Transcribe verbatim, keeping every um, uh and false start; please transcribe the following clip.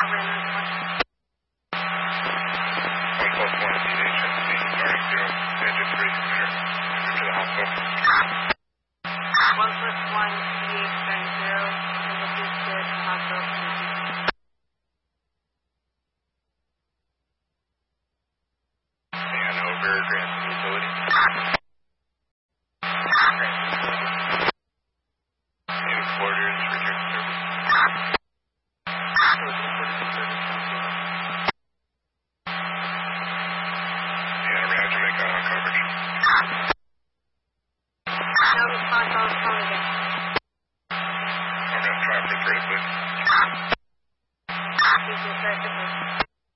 plus one T H M C, starting zero, engine three, enter, enter to the hospital. one plus one T H starting zero, and this is good, hospital. Hanover, Grand Utility. Native quarters, return to service. Yeah, Roger, make out on coverage.